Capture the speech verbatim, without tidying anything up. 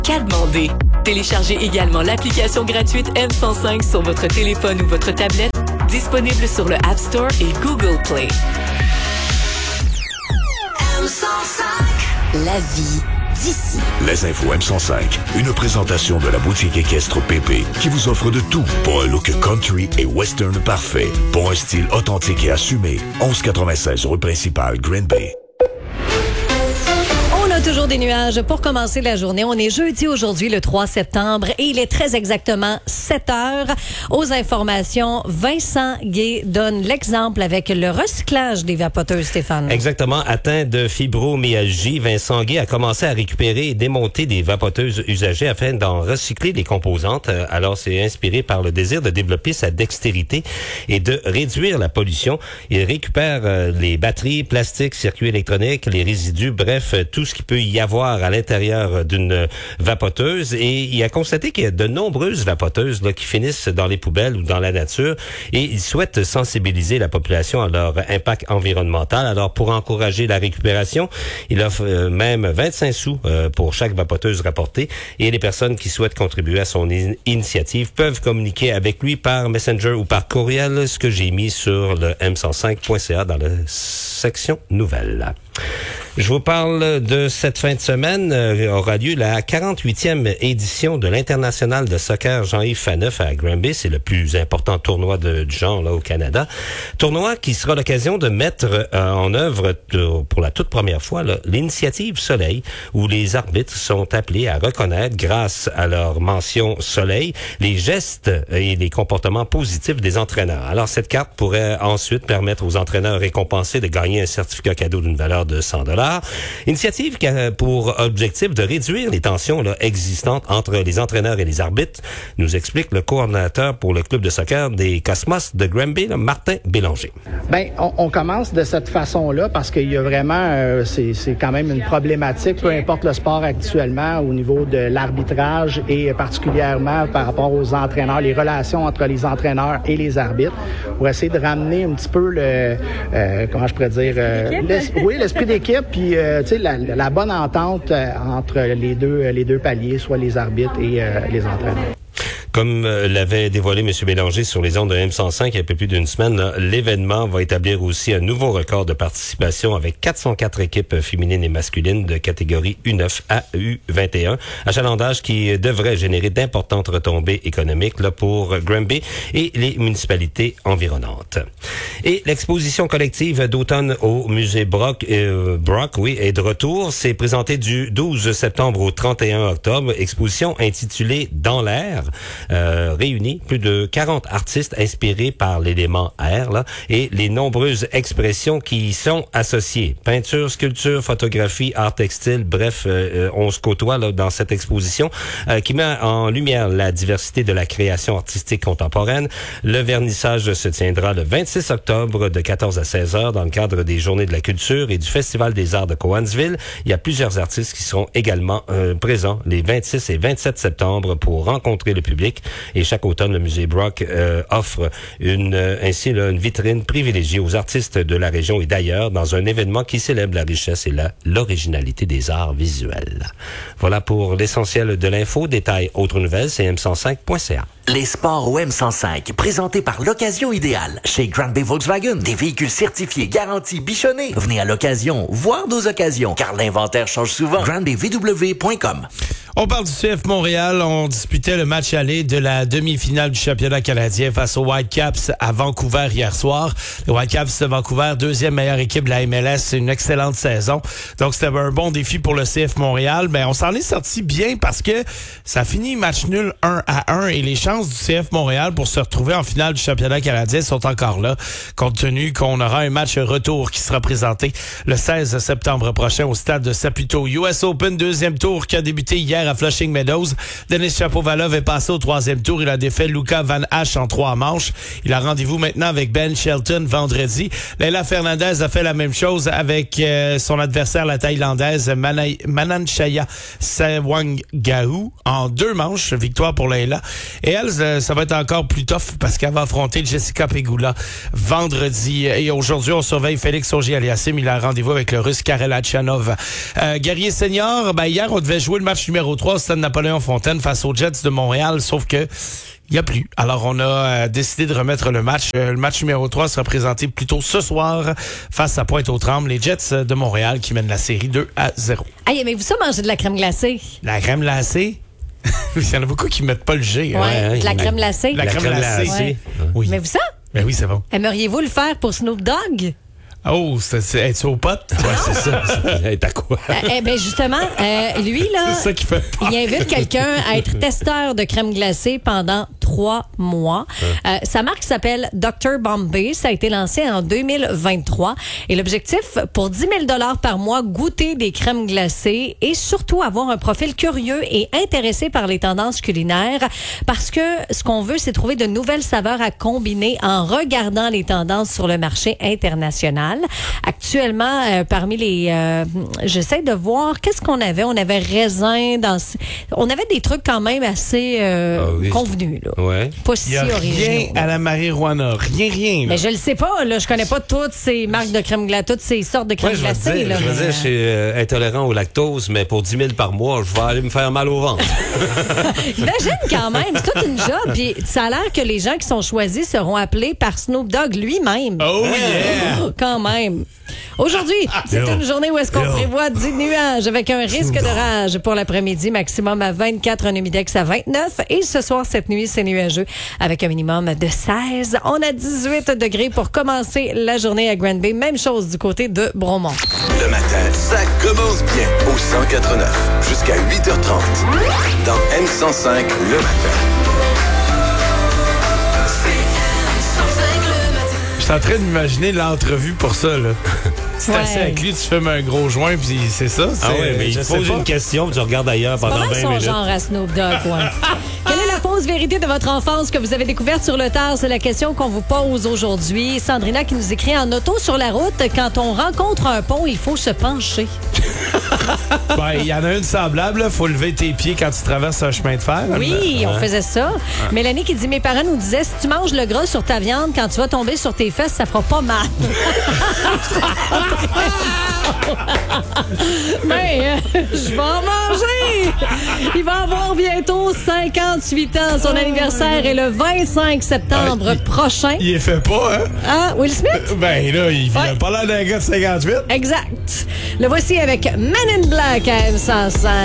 qu'à demander. Téléchargez également l'application gratuite M cent cinq sur votre téléphone ou votre tablette, disponible sur le App Store et Google Play. M cent cinq. La vie d'ici. Les infos M cent cinq, une présentation de la boutique équestre P P qui vous offre de tout pour un look country et western parfait, pour un style authentique et assumé. onze quatre-vingt-seize rue principale, Green Bay. On a toujours des nuages pour commencer la journée. On est jeudi aujourd'hui, le trois septembre, et il est très exactement sept heures. Aux informations, Vincent Guay donne l'exemple avec le recyclage des vapoteuses, Stéphane. Exactement. Atteint de fibromyalgie, Vincent Guay a commencé à récupérer et démonter des vapoteuses usagées afin d'en recycler les composantes. Alors, c'est inspiré par le désir de développer sa dextérité et de réduire la pollution. Il récupère les batteries, plastiques, circuits électroniques, les résidus, bref, tout ce qui peut y avoir à l'intérieur d'une vapoteuse, et il a constaté qu'il y a de nombreuses vapoteuses là, qui finissent dans les poubelles ou dans la nature, et il souhaite sensibiliser la population à leur impact environnemental. Alors, pour encourager la récupération, il offre euh, même vingt-cinq sous euh, pour chaque vapoteuse rapportée, et les personnes qui souhaitent contribuer à son in- initiative peuvent communiquer avec lui par Messenger ou par courriel, ce que j'ai mis sur le m cent cinq point c a dans la section nouvelles. Je vous parle de cette fin de semaine. Euh, aura lieu la quarante-huitième édition de l'International de soccer Jean-Yves Faneuf à Granby. C'est le plus important tournoi de, du genre là au Canada. Tournoi qui sera l'occasion de mettre euh, en œuvre de, pour la toute première fois là, l'initiative Soleil, où les arbitres sont appelés à reconnaître, grâce à leur mention Soleil, les gestes et les comportements positifs des entraîneurs. Alors, cette carte pourrait ensuite permettre aux entraîneurs récompensés de gagner un certificat cadeau d'une valeur de cent dollars. Initiative qui a pour objectif de réduire les tensions là, existantes entre les entraîneurs et les arbitres, nous explique le coordonnateur pour le club de soccer des Cosmos de Granby, là, Martin Bélanger. Ben, on, on commence de cette façon-là parce qu'il y a vraiment, euh, c'est, c'est quand même une problématique, peu importe le sport actuellement, au niveau de l'arbitrage et particulièrement par rapport aux entraîneurs, les relations entre les entraîneurs et les arbitres, pour essayer de ramener un petit peu le, euh, comment je pourrais dire, euh, l'esprit, oui, l'esprit d'équipe. Puis, euh, tu sais, la, la bonne entente euh, entre les deux, les deux paliers, soit les arbitres et euh, les entraîneurs. Comme euh, l'avait dévoilé M. Bélanger sur les ondes de M cent cinq il y a un peu plus d'une semaine, là, l'événement va établir aussi un nouveau record de participation avec quatre cent quatre équipes féminines et masculines de catégorie U neuf à U vingt et un. Achalandage qui devrait générer d'importantes retombées économiques là, pour Granby et les municipalités environnantes. Et l'exposition collective d'automne au musée Brock, euh, Brock oui, est de retour. C'est présenté du douze septembre au trente et un octobre. Exposition intitulée Dans l'air. Euh, réunit plus de quarante artistes inspirés par l'élément air là, et les nombreuses expressions qui y sont associées. Peinture, sculpture, photographie, art textile, bref, euh, on se côtoie là, dans cette exposition euh, qui met en lumière la diversité de la création artistique contemporaine. Le vernissage se tiendra le vingt-six octobre de quatorze à seize heures dans le cadre des Journées de la culture et du Festival des arts de Cowansville. Il y a plusieurs artistes qui seront également euh, présents les vingt-six et vingt-sept septembre pour rencontrer le public. Et chaque automne, le musée Brock euh, offre une, euh, ainsi là, une vitrine privilégiée aux artistes de la région et d'ailleurs dans un événement qui célèbre la richesse et la, l'originalité des arts visuels. Voilà pour l'essentiel de l'info. Détails, autres nouvelles, c'est m cent cinq point c a. Les sports au M cent cinq, présentés par l'Occasion Idéale. Chez Granby Volkswagen, des véhicules certifiés, garantis, bichonnés. Venez à l'Occasion, voir nos occasions, car l'inventaire change souvent. granby v w point com. On parle du C F Montréal. On disputait le match aller de la demi-finale du championnat canadien face aux Whitecaps à Vancouver hier soir. Les Whitecaps de Vancouver, deuxième meilleure équipe de la M L S, c'est une excellente saison. Donc c'était un bon défi pour le C F Montréal. Mais on s'en est sorti bien parce que ça finit match nul un à un et les chances du C F Montréal pour se retrouver en finale du championnat canadien sont encore là, compte tenu qu'on aura un match retour qui sera présenté le seize septembre prochain au stade de Saputo. U S Open, deuxième tour qui a débuté hier à Flushing Meadows. Denis Shapovalov est passé au troisième tour. Il a défait Luca Van Hache en trois manches. Il a rendez-vous maintenant avec Ben Shelton vendredi. Leila Fernandez a fait la même chose avec euh, son adversaire, la Thaïlandaise Mana- Mananchaya Sewanggahu en deux manches. Victoire pour Leila. Et Montréal, ça, ça va être encore plus tough parce qu'elle va affronter Jessica Pegula vendredi. Et aujourd'hui, on surveille Félix Auger-Aliassime. Il a rendez-vous avec le Russe Karel Khachanov. Euh, guerrier senior, ben, hier, on devait jouer le match numéro trois au stade Napoléon-Fontaine face aux Jets de Montréal, sauf que il n'y a plus. Alors, on a euh, décidé de remettre le match. Euh, le match numéro trois sera présenté plus tôt ce soir face à Pointe-aux-Trembles, les Jets de Montréal qui mènent la série deux à zéro. Hey, aimez-vous ça manger de la crème glacée? La crème glacée? Il y en a beaucoup qui mettent pas le G. Ouais, Hein? de la crème glacée. La, La crème, crème glacée. glacée. Ouais. Ouais. Oui. Mais vous ça? Ben oui, c'est bon. Aimeriez-vous le faire pour Snoop Dogg? Oh, c'est, c'est être au pote? Ouais, c'est ça. T'as quoi? Euh, eh bien, justement, euh, lui, là, C'est ça qui fait peur. il invite quelqu'un à être testeur de crème glacée pendant trois mois. Euh, sa marque s'appelle docteur Bombay. Ça a été lancé en deux mille vingt-trois. Et l'objectif, pour dix mille dollars par mois, goûter des crèmes glacées et surtout avoir un profil curieux et intéressé par les tendances culinaires. Parce que ce qu'on veut, c'est trouver de nouvelles saveurs à combiner en regardant les tendances sur le marché international. Actuellement, euh, parmi les... Euh, j'essaie de voir, qu'est-ce qu'on avait? On avait raisin dans... On avait des trucs quand même assez euh, Ah oui. convenus, là. Ouais. Pas Il si n'y a rien originaux. à la marijuana. Rien, rien. Là. Mais je le sais pas, là. Je connais pas toutes ces marques de crème glacée, toutes ces sortes de crème Ouais, je vais glacée, dire, là. je vais mais, dire, je suis euh, intolérant au lactose, mais pour dix mille par mois, je vais aller me faire mal au ventre. Imagine quand même, c'est toute une job. Puis ça a l'air que les gens qui sont choisis seront appelés par Snoop Dogg lui-même. Oh yeah! Quand même. Aujourd'hui, c'est une journée où est-ce qu'on prévoit dix nuages avec un risque de rage pour l'après-midi, maximum à vingt-quatre, un humidex à vingt-neuf. Et ce soir, cette nuit, c'est nuageux avec un minimum de seize. On a dix-huit degrés pour commencer la journée à Grand Bay. Même chose du côté de Bromont. Le matin, ça commence bien au cent quatre neuf jusqu'à huit heures trente. Dans M cent cinq, le matin. Je suis en train d'imaginer l'entrevue pour ça, là. C'est Ouais. assis avec lui, tu fumes un gros joint, puis c'est ça. C'est, Ah ouais, mais il je te sais pose pas. une question, puis tu regardes ailleurs Pas pendant mal vingt son minutes. genre à Snoop Dogg, ouais. Quelle est la fausse vérité de votre enfance que vous avez découverte sur le tard? C'est la question qu'on vous pose aujourd'hui. Sandrina qui nous écrit en auto sur la route, quand on rencontre un pont, il faut se pencher. Ben, il y en a une semblable, il faut lever tes pieds quand tu traverses un chemin de fer. Oui, on faisait ça. Mélanie qui dit, mes parents nous disaient, si tu manges le gras sur ta viande, quand tu vas tomber sur tes fesses, ça fera pas mal. Mais euh, je vais en manger! Il va avoir bientôt cinquante-huit ans. Son anniversaire est le vingt-cinq septembre Ah, il- prochain. Il est fait pas, hein? Ah, Will Smith? Ben là, il vient Ouais. pas là d'un gars de cinquante-huit. Exact. Le voici avec Men in Black à M cent cinq.